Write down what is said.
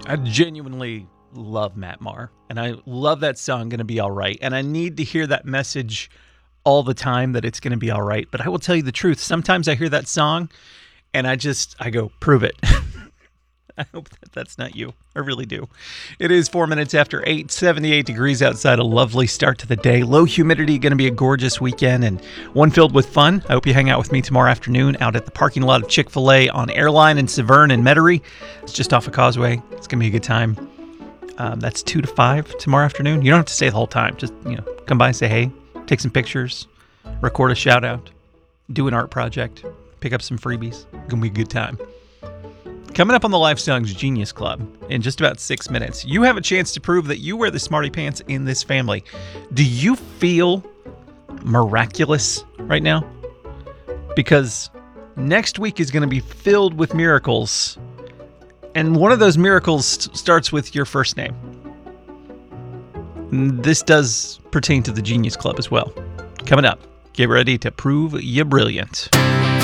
I genuinely love Matt Maher, and I love that song, Gonna Be All Right, and I need to hear that message all the time that it's gonna be all right. But I will tell you the truth, sometimes I hear that song, and I go, prove it. I hope that's not you. I really do. It is 4 minutes after 8, 78 degrees outside. A lovely start to the day. Low humidity, going to be a gorgeous weekend and one filled with fun. I hope you hang out with me tomorrow afternoon out at the parking lot of Chick-fil-A on Airline in Severn and Metairie. It's just off of Causeway. It's going to be a good time. That's 2 to 5 tomorrow afternoon. You don't have to stay the whole time. Just, come by and say hey, take some pictures, record a shout out, do an art project, pick up some freebies. It's going to be a good time. Coming up on the Life Songs Genius Club in just about 6 minutes, you have a chance to prove that you wear the smarty pants in this family. Do you feel miraculous right now? Because next week is going to be filled with miracles, and one of those miracles starts with your first name. This does pertain to the Genius Club as well. Coming up, get ready to prove you're brilliant.